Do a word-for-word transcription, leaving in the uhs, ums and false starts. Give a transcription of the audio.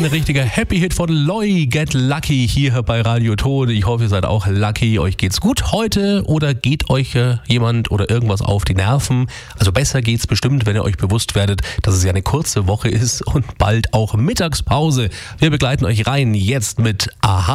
ein richtiger Happy-Hit von Loi, Get Lucky, hier bei Radio Tod. Ich hoffe, ihr seid auch lucky, euch geht's gut heute oder geht euch äh, jemand oder irgendwas auf die Nerven? Also besser geht's bestimmt, wenn ihr euch bewusst werdet, dass es ja eine kurze Woche ist und bald auch Mittagspause. Wir begleiten euch rein jetzt mit Aha.